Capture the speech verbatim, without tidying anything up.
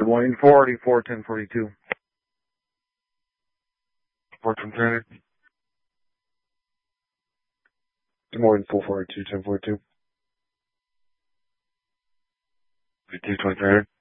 Good morning, forty-four ten forty-two. fourteen thirty. Good morning, four forty-two ten forty-two. fifty-two twenty-three.